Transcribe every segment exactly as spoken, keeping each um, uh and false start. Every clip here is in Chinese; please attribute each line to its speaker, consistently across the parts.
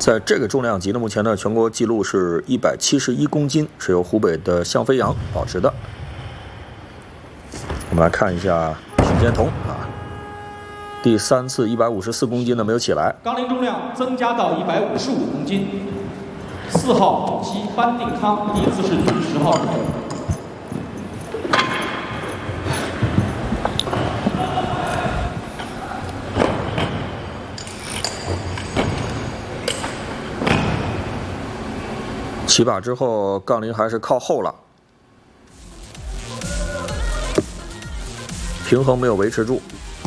Speaker 1: 在这个重量级呢，目前呢全国纪录是一百七十一公斤，是由湖北的向飞扬保持的。我们来看一下许建彤啊，第三次一百五十四公斤呢没有起来。
Speaker 2: 杠铃重量增加到一百五十五公斤。四号主席班定康第一次试举十号。
Speaker 1: 起把之后，杠铃还是靠后了，平衡没有维持住。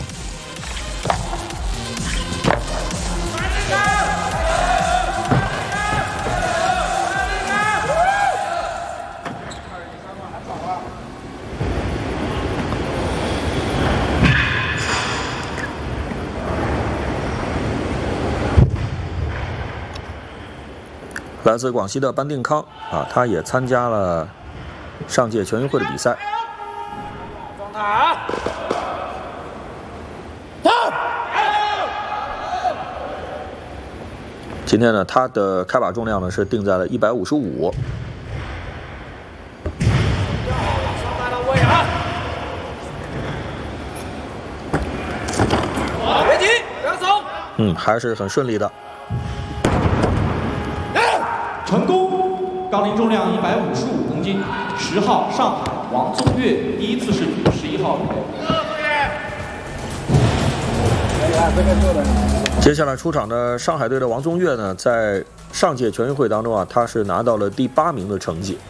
Speaker 1: 来自广西的班定康啊，他也参加了上届全运会的比赛。
Speaker 3: 状态啊！
Speaker 1: 今天呢，他的开把重量呢是定在了一百五十五。
Speaker 3: 上来了，位啊！别急，不要走。
Speaker 1: 嗯，还是很顺利的。
Speaker 2: 成功！杠铃重量一百五十五公斤，十号上海王宗岳第一次试举十一号。
Speaker 1: 接下来出场的上海队的王宗岳呢，在上届全运会当中啊，他是拿到了第八名的成绩。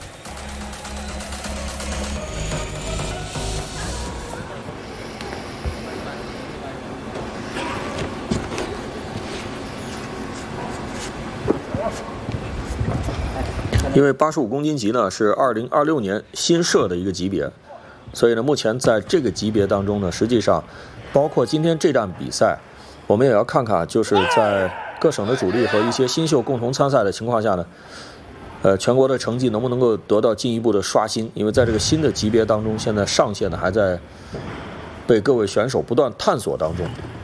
Speaker 1: 因为八十五公斤级呢是二零二六年新设的一个级别，所以呢，目前在这个级别当中呢，实际上，包括今天这站比赛，我们也要看看，就是在各省的主力和一些新秀共同参赛的情况下呢，呃，全国的成绩能不能够得到进一步的刷新？因为在这个新的级别当中，现在上限呢还在被各位选手不断探索当中。